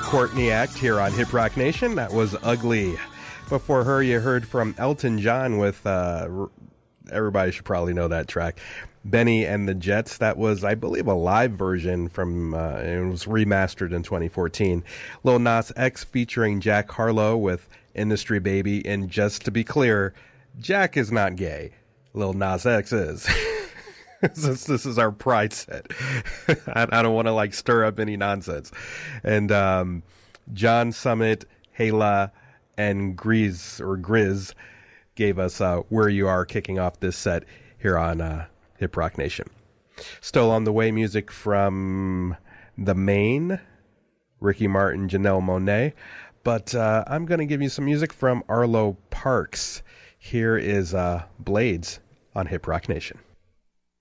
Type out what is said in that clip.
Courtney Act here on Hip Rock Nation. That was Ugly. Before her, you heard from Elton John with, everybody should probably know that track, Benny and the Jets. That was, I believe, a live version from, it was remastered in 2014. Lil Nas X featuring Jack Harlow with Industry Baby. And just to be clear, Jack is not gay. Lil Nas X is. Since this is our pride set. I don't want to stir up any nonsense. And John Summit, Hayla, and Grizz gave us Where You Are, kicking off this set here on Hip Rock Nation. Still on the way, music from The Maine, Ricky Martin, Janelle Monáe. But I'm going to give you some music from Arlo Parks. Here is Blades on Hip Rock Nation.